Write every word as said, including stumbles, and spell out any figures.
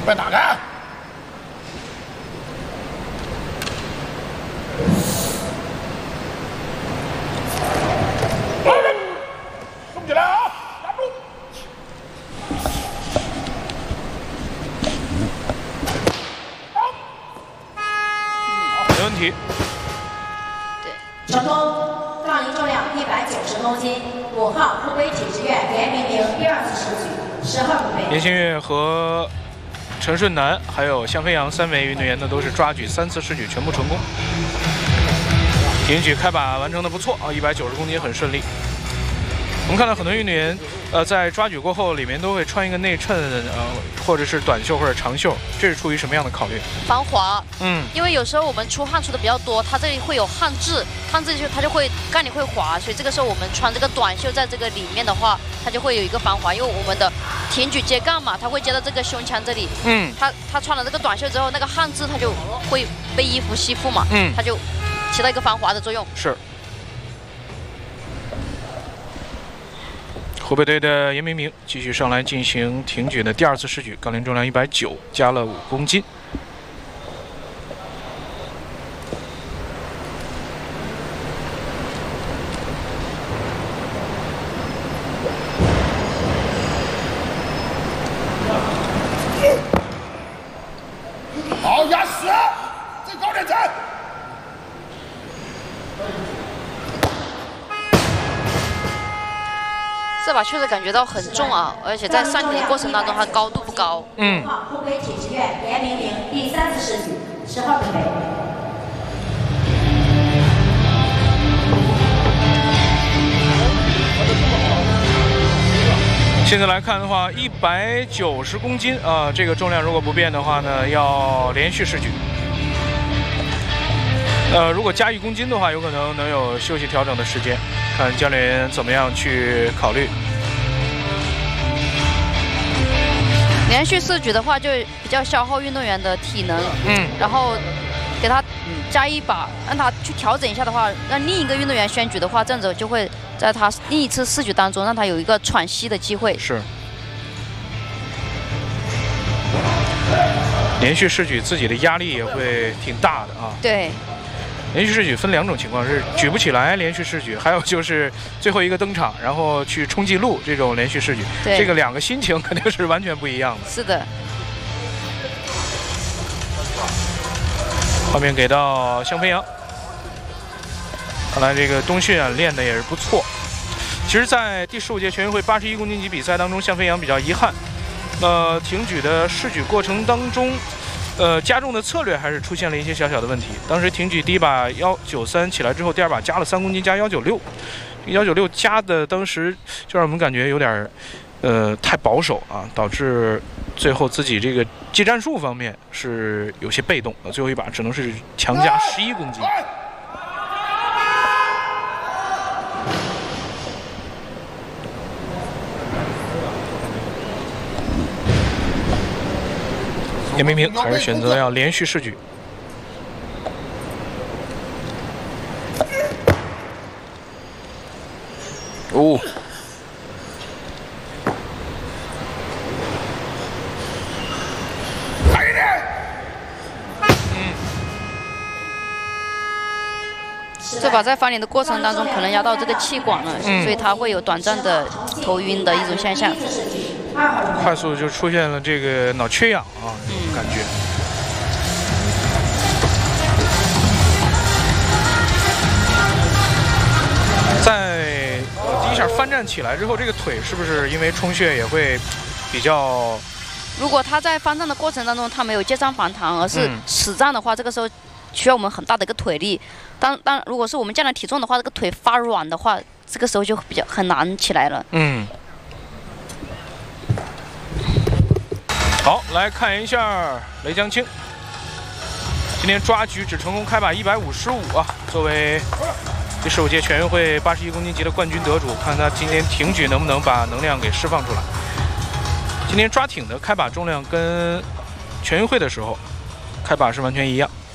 备打开。动起来啊！压住！ 没问题。 对，成功。杠铃重量一百九十公斤，五号湖北体职院严明玲第二次试举，十号准备。 连新月和陈顺南还有向飞扬三位运动员呢，都是抓举三次试举全部成功。挺举开把完成的不错啊，一百九十公斤很顺利。我们看到很多运动员，呃，在抓举过后，里面都会穿一个内衬，呃，或者是短袖或者长袖，这是出于什么样的考虑？ 防滑。 嗯， 因为有时候我们出汗出的比较多，它这里会有汗渍，汗渍就它就会杠铃会滑，所以这个时候我们穿这个短袖在这个里面的话，它就会有一个防滑，因为我们的挺举接杠嘛，它会接到这个胸腔这里。嗯，它它穿了这个短袖之后，那个汗渍它就会被衣服吸附嘛。嗯，它就起到一个防滑的作用。 是。湖北队的严明明继续上来进行挺举的第二次试举，杠铃重量一百九，加了五公斤。 好，压死，再高点再。 这把确实感觉到很重啊，而且在上体的过程当中，它高度不高。 嗯。湖北体职院严明玲第三次试举，十号准备。 现在来看的话，一百九十公斤啊、呃，这个重量如果不变的话呢，要连续试举。呃，如果加一公斤的话，有可能能有休息调整的时间，看教练员怎么样去考虑。 连续试举的话，就比较消耗运动员的体能，嗯，然后给他加一把，让他去调整一下的话，让另一个运动员先举的话，这样子就会在他另一次试举当中，让他有一个喘息的机会。 是。连续试举自己的压力也会挺大的啊。 对。 连续试举分两种情况，是举不起来连续试举，还有就是最后一个登场，然后去冲记录这种连续试举，这个两个心情肯定是完全不一样的。 是的。 画面给到向飞扬，看来这个冬训啊练的也是不错。其实，在第十五届全运会八十一公斤级比赛当中，向飞扬比较遗憾，呃，挺举的试举过程当中。呃，加重的策略还是出现了一些小小的问题。当时挺举第一把幺九三起来之后，第二把加了三公斤，加幺九六，幺九六加的当时就让我们感觉有点，呃，太保守啊，导致最后自己这个技战术方面是有些被动。最后一把只能是强加十一公斤。严明明还是选择要连续试举。哦， 快一点！ 嗯，这把在翻脸的过程当中，可能压到这个气管了，嗯、所以它会有短暂的头晕的一种现象。 快速就出现了这个脑缺氧啊，这种感觉。在第一下翻站起来之后，这个腿是不是因为充血也会比较？ 如果他在翻站的过程当中，他没有接上反弹，而是死站的话，嗯、这个时候需要我们很大的一个腿力。当当如果是我们降了体重的话，这个腿发软的话，这个时候就比较很难起来了。嗯。 好，来看一下雷江青，今天抓举只成功开把一百五十五啊，作为第十五届全运会八十一公斤级的冠军得主，看他今天挺举能不能把能量给释放出来。今天抓挺的开把重量跟全运会的时候开把是完全一样。